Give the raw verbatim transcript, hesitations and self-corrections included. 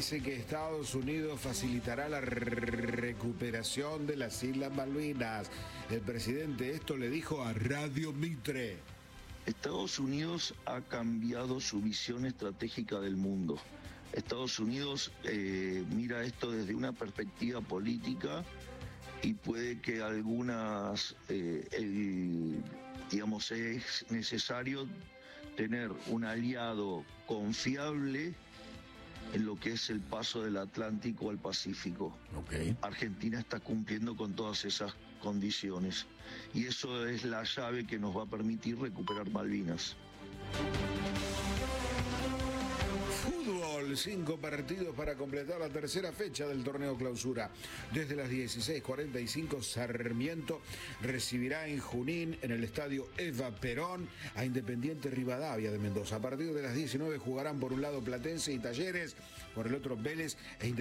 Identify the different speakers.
Speaker 1: dice que Estados Unidos facilitará la recuperación de las Islas Malvinas. El presidente esto le dijo a Radio Mitre.
Speaker 2: Estados Unidos ha cambiado su visión estratégica del mundo. Estados Unidos eh, mira esto desde una perspectiva política y puede que algunas, eh, el, digamos, es necesario tener un aliado confiable en lo que es el paso del Atlántico al Pacífico.
Speaker 1: Okay.
Speaker 2: Argentina está cumpliendo con todas esas condiciones y eso es la llave que nos va a permitir recuperar Malvinas.
Speaker 1: Fútbol, cinco partidos para completar la tercera fecha del torneo clausura. Desde las dieciséis cuarenta y cinco, Sarmiento recibirá en Junín, en el estadio Eva Perón, a Independiente Rivadavia de Mendoza. A partir de las diecinueve jugarán por un lado Platense y Talleres, por el otro Vélez e Independiente.